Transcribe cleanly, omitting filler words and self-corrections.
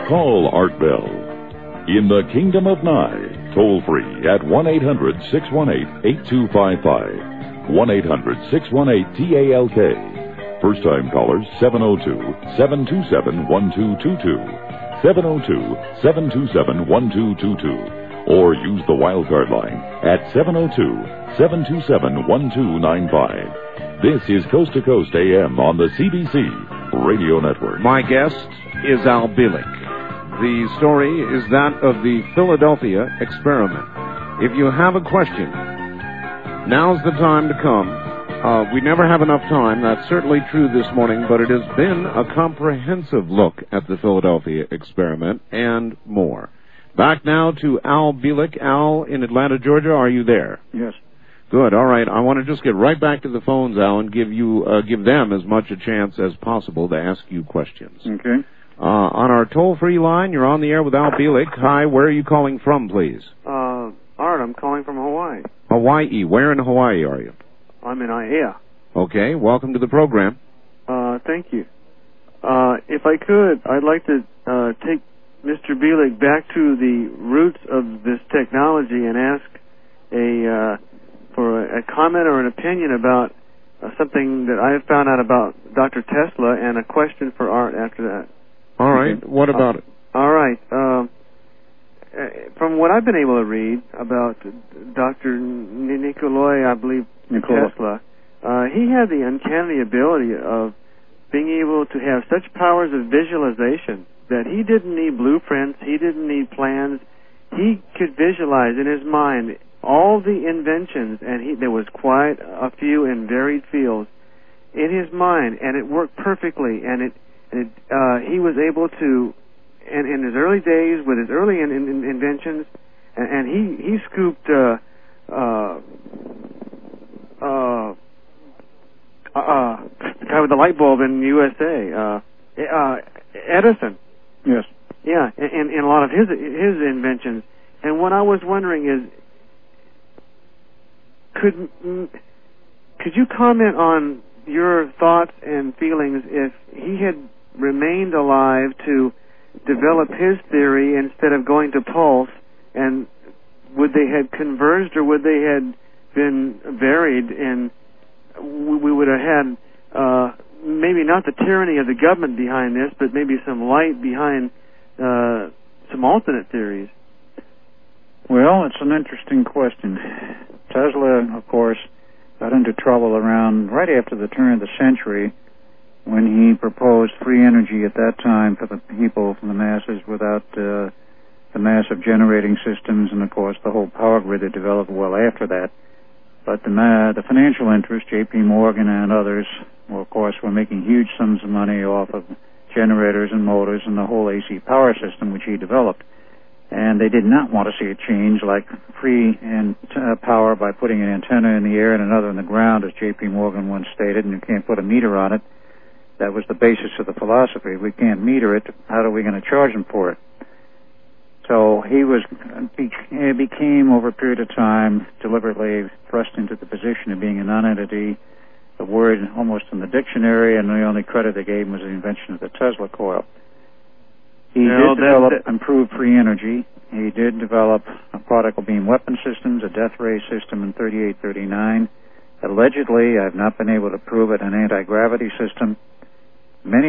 Call Art Bell. In the Kingdom of Nye, toll free at 1-800-618-8255. 1-800-618-TALK. First time callers 702-727-1222. 702-727-1222. Or use the wildcard line at 702-727-1295. This is Coast to Coast AM on the CBC Radio Network. My guest is Al Bielek. The story is that of the Philadelphia experiment. If you have a question, now's the time to come. We never have enough time. That's certainly true this morning, but it has been a comprehensive look at the Philadelphia experiment and more. Back now to Al Bielek. Al, in Atlanta, Georgia, are you there? Yes. Good. All right. I want to just get right back to the phones, Al, and give them as much a chance as possible to ask you questions. Okay. On our toll-free line, you're on the air with Al Bielek. Hi, where are you calling from, please? Art, I'm calling from Hawaii. Hawaii. Where in Hawaii are you? I'm in Aiea. Okay. Welcome to the program. Thank you. If I could, I'd like to take Mr. Bielek back to the roots of this technology and ask for a comment or an opinion about something that I have found out about Dr. Tesla, and a question for Art after that. All right. What about it? All right. From what I've been able to read about Dr. Nikolai, I believe, Tesla, he had the uncanny ability of being able to have such powers of visualization that he didn't need blueprints, he didn't need plans. He could visualize in his mind all the inventions, and there was quite a few in varied fields in his mind, and it worked perfectly. And he was able to, and in his early days with his early inventions, and he scooped the guy with the light bulb in USA, Edison. Yes. Yeah, in a lot of his inventions. And what I was wondering is, could you comment on your thoughts and feelings if he had remained alive to develop his theory instead of going to pulse, and would they have converged, or would they have been varied, and we would have had maybe not the tyranny of the government behind this, but maybe some light behind some alternate theories? Well, it's an interesting question. Tesla, of course, got into trouble around right after the turn of the century when he proposed free energy at that time for the people, for the masses, without the massive generating systems, and, of course, the whole power grid that developed well after that. But the financial interests, J.P. Morgan and others, well, of course, were making huge sums of money off of generators and motors and the whole AC power system which he developed. And they did not want to see a change like free power by putting an antenna in the air and another in the ground, as J.P. Morgan once stated, and you can't put a meter on it. That was the basis of the philosophy. We can't meter it. How are we going to charge them for it? So he became, over a period of time, deliberately thrust into the position of being a non-entity, the word almost in the dictionary, and the only credit they gave him was the invention of the Tesla coil. He did develop improved free energy. He did develop particle beam weapon systems, a death ray system in 3839. Allegedly, I've not been able to prove it, an anti-gravity system. Many